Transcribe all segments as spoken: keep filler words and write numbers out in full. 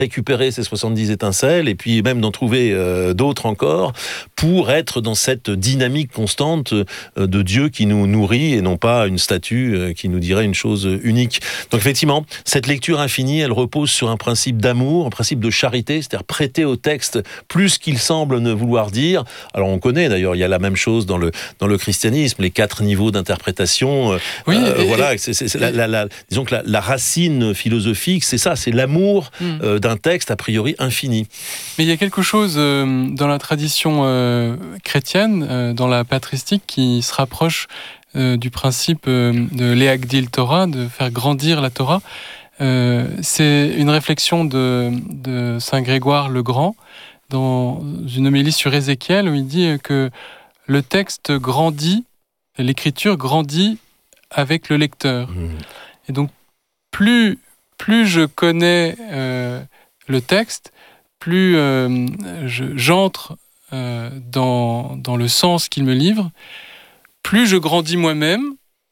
récupérer ces soixante-dix étincelles et puis même d'en trouver euh, d'autres encore pour être dans cette dynamique constante euh, de Dieu qui nous nourrit et non pas une statue euh, qui nous dirait une chose unique. Donc effectivement, cette lecture infinie, elle repose sur un principe d'amour, un principe de charité, c'est-à-dire prêter au texte plus qu'il semble ne vouloir dire. Alors on connaît d'ailleurs, il y a la même chose dans le, dans le christianisme, les quatre niveaux d'interprétation. Oui, euh, et, voilà, et, c'est, c'est, c'est la, la, la, disons que la, la racine philosophique, c'est ça, c'est l'amour mm. euh, d'un texte a priori infini. Mais il y a quelque chose euh, dans la tradition euh, chrétienne, euh, dans la patristique, qui se rapproche euh, du principe euh, de l'Eagdil Torah, de faire grandir la Torah. Euh, c'est une réflexion de, de Saint Grégoire le Grand dans une homélie sur Ézéchiel où il dit que le texte grandit, l'écriture grandit avec le lecteur. Mmh. Et donc, plus, plus je connais euh, le texte, plus euh, je, j'entre euh, dans, dans le sens qu'il me livre, plus je grandis moi-même,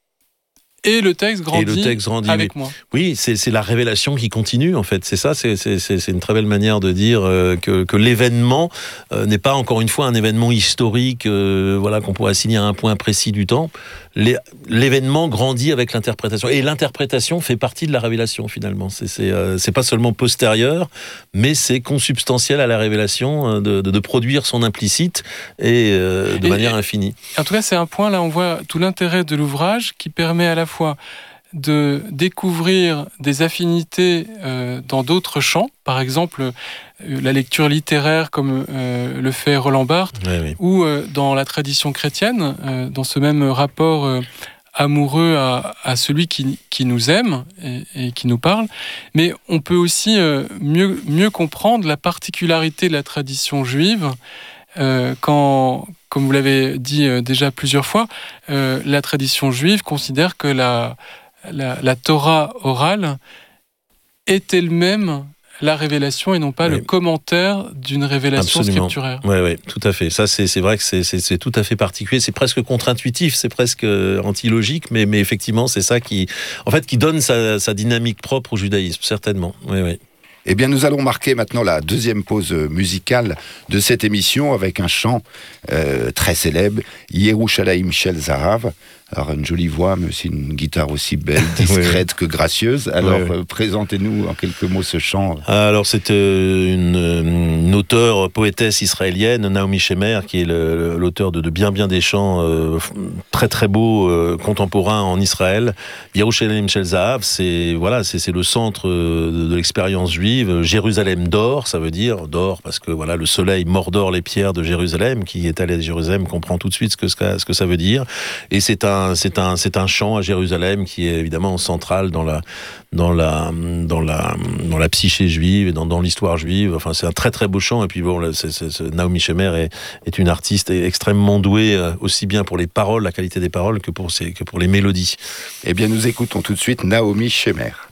et le texte grandit, et le texte grandit avec mais, moi. Oui, c'est, c'est la révélation qui continue, en fait. C'est ça, c'est, c'est, c'est une très belle manière de dire euh, que, que l'événement euh, n'est pas, encore une fois, un événement historique euh, voilà, qu'on pourrait assigner à un point précis du temps. Les, l'événement grandit avec l'interprétation. Et l'interprétation fait partie de la révélation, finalement. C'est, c'est, euh, c'est pas seulement postérieur, mais c'est consubstantiel à la révélation euh, de, de, de produire son implicite et euh, de et, manière infinie. En tout cas, c'est un point, là, on voit tout l'intérêt de l'ouvrage qui permet à la fois de découvrir des affinités euh, dans d'autres champs, par exemple euh, la lecture littéraire comme euh, le fait Roland Barthes, oui, oui. ou euh, dans la tradition chrétienne, euh, dans ce même rapport euh, amoureux à, à celui qui, qui nous aime et, et qui nous parle. Mais on peut aussi euh, mieux, mieux comprendre la particularité de la tradition juive euh, quand... Comme vous l'avez dit euh, déjà plusieurs fois, euh, la tradition juive considère que la, la, la Torah orale est elle-même la révélation et non pas oui. le commentaire d'une révélation Absolument. scripturaire. Oui, oui, tout à fait. Ça, c'est, c'est vrai que c'est, c'est, c'est tout à fait particulier. C'est presque contre-intuitif, c'est presque anti-logique, mais, mais effectivement, c'est ça qui, en fait, qui donne sa, sa dynamique propre au judaïsme, certainement. Oui, oui. Eh bien, nous allons marquer maintenant la deuxième pause musicale de cette émission avec un chant euh, très célèbre, Yerushalayim Shel Zahav. Alors, une jolie voix, mais aussi une guitare aussi belle, discrète oui. que gracieuse. Alors, oui. euh, présentez-nous en quelques mots ce chant. Alors, c'est euh, une, une auteure, poétesse israélienne, Naomi Shemer, qui est le, l'auteur de, de bien bien des chants euh, très très beaux, euh, contemporains en Israël. Yerushalayim Shel Zahav, c'est, voilà, c'est, c'est le centre de, de l'expérience juive. Jérusalem d'or, ça veut dire d'or, parce que voilà, le soleil mordore les pierres de Jérusalem. Qui est allé à Jérusalem comprend tout de suite ce que, ce que ça veut dire. Et c'est un C'est un, c'est un chant à Jérusalem qui est évidemment central dans la, dans la, dans la, dans la psyché juive et dans, dans l'histoire juive. Enfin, c'est un très très beau chant. Et puis bon, c'est, c'est, c'est, Naomi Shemer est, est une artiste extrêmement douée, aussi bien pour les paroles, la qualité des paroles, que pour, ses, que pour les mélodies. Eh bien, nous écoutons tout de suite Naomi Shemer.